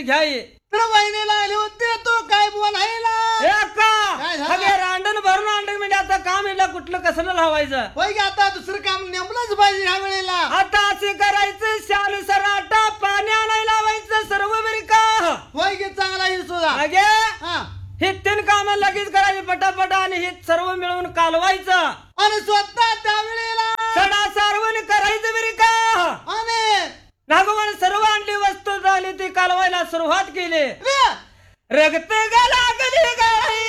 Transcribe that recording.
घ्याय तर वहिनीला आले होते तो काय बोलायला काय झालं? अगे रांडण भरून आणलं म्हणजे आता काम याला कुठलं कसलं लावायचं होय की आता दुसरं काम नेमलंच पाहिजे ह्या वेळेला. आता असे करायचं शालू सराटा पाणी आणायला लावायचं सर्व बरी का होय की चांगला येईल सुद्धा. अगे हा हे तीन काम लगेच करायचे पटापट आणि हे सर्व मिळवून कालवायचं आणि स्वतः त्या वेळेला सडा सारवण करायचं बरी का आणि नागवान सर्व आणली वस्तू झाली ती कालवायला सुरुवात केली रे, रगत लागली गाई